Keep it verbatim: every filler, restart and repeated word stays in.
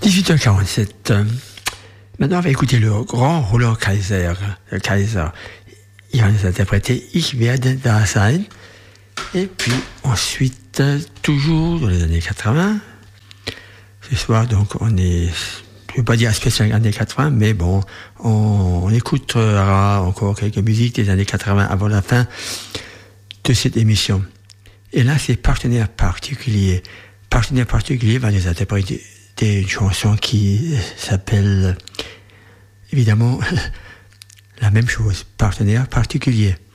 dix-huit heures quarante-sept. Maintenant, on va écouter le grand Roland Kaiser. Le Kaiser. Il va nous interpréter Ich werde da sein. Et puis, ensuite, toujours dans les années quatre-vingts. Ce soir, donc, on est, je ne veux pas dire spécial années quatre-vingts, mais bon, on, on écoutera encore quelques musiques des années quatre-vingts avant la fin de cette émission. Et là, c'est Partenaire particulier. Partenaire particulier va nous interpréter une chanson qui s'appelle, évidemment, la même chose, Partenaire particulier.